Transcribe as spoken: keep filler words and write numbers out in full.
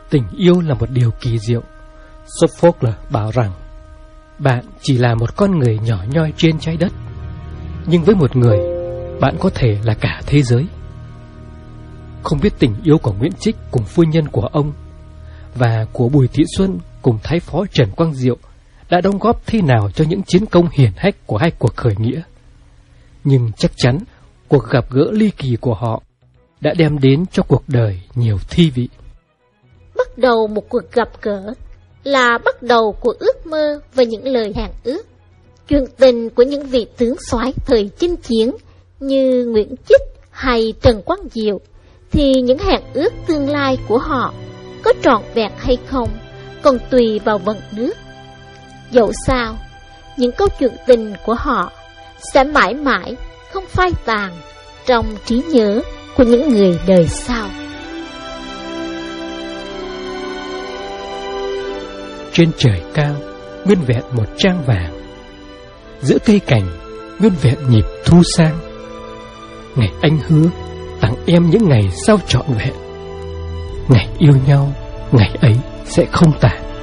Tình yêu là một điều kỳ diệu. Sophocles bảo rằng bạn chỉ là một con người nhỏ nhoi trên trái đất, nhưng với một người, bạn có thể là cả thế giới. Không biết tình yêu của Nguyễn Trích cùng phu nhân của ông và của Bùi Thị Xuân cùng thái phó Trần Quang Diệu đã đóng góp thế nào cho những chiến công hiển hách của hai cuộc khởi nghĩa. Nhưng chắc chắn cuộc gặp gỡ ly kỳ của họ đã đem đến cho cuộc đời nhiều thi vị. Bắt đầu một cuộc gặp gỡ là bắt đầu của ước mơ và những lời hẹn ước. Chuyện tình của những vị tướng soái thời chinh chiến như Nguyễn Trích hay Trần Quang Diệu thì những hẹn ước tương lai của họ có trọn vẹn hay không còn tùy vào vận nước. Dẫu sao, những câu chuyện tình của họ sẽ mãi mãi không phai tàn trong trí nhớ của những người đời sau. Trên trời cao, nguyên vẹn một trang vàng, giữa cây cảnh, nguyên vẹn nhịp thu sang. Ngày anh hứa tặng em những ngày sao trọn vẹn, ngày yêu nhau, ngày ấy sẽ không tàn.